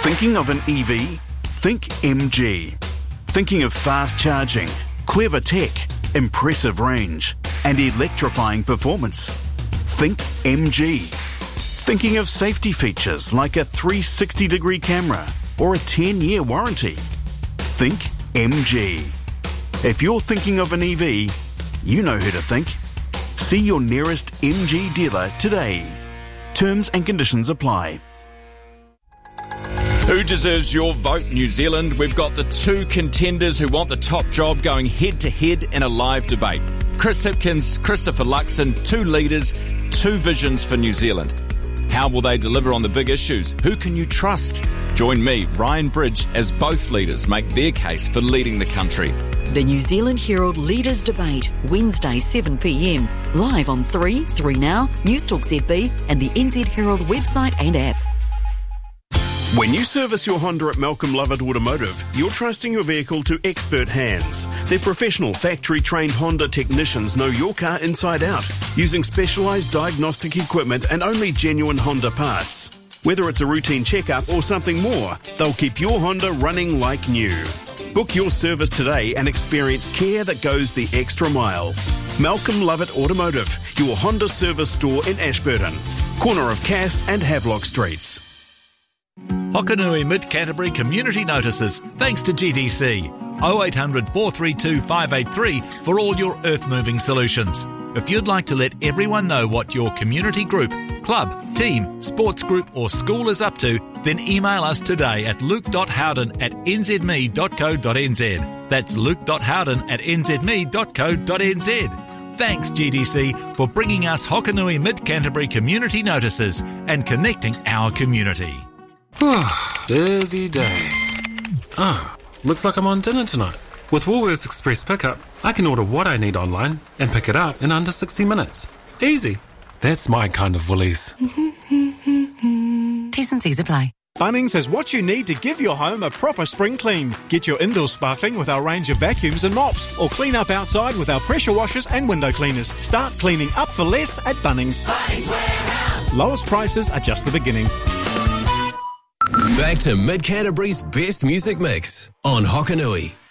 Thinking of an EV? Think MG. Thinking of fast charging, clever tech, impressive range, and electrifying performance? Think MG. Thinking of safety features like a 360-degree camera or a 10-year warranty? Think MG. If you're thinking of an EV, you know who to think. See your nearest MG dealer today. Terms and conditions apply. Who deserves your vote, New Zealand? We've got the two contenders who want the top job going head-to-head in a live debate. Chris Hipkins, Christopher Luxon, two leaders, two visions for New Zealand. How will they deliver on the big issues? Who can you trust? Join me, Ryan Bridge, as both leaders make their case for leading the country. The New Zealand Herald Leaders Debate, Wednesday 7pm, live on 3Now, Newstalk ZB and the NZ Herald website and app. When you service your Honda at Malcolm Lovett Automotive, you're trusting your vehicle to expert hands. Their professional factory-trained Honda technicians know your car inside out, using specialised diagnostic equipment and only genuine Honda parts. Whether it's a routine checkup or something more, they'll keep your Honda running like new. Book your service today and experience care that goes the extra mile. Malcolm Lovett Automotive, your Honda service store in Ashburton, corner of Cass and Havelock Streets. Hokanui Mid-Canterbury Community Notices, thanks to GDC. 0800 432 583 for all your earth-moving solutions. If you'd like to let everyone know what your community group, club, team, sports group or school is up to, then email us today at luke.howden@nzme.co.nz. That's luke.howden@nzme.co.nz. Thanks GDC for bringing us Hokanui Mid-Canterbury Community Notices and connecting our community. Busy day. Looks like I'm on dinner tonight. With Woolworths Express Pickup, I can order what I need online and pick it up in under 60 minutes. Easy. That's my kind of Woolies. T's and C's apply. Bunnings has what you need to give your home a proper spring clean. Get your indoors sparkling with our range of vacuums and mops, or clean up outside with our pressure washers and window cleaners. Start cleaning up for less at Bunnings. Bunnings Warehouse. Lowest prices are just the beginning. Back to Mid-Canterbury's best music mix on Hokanui.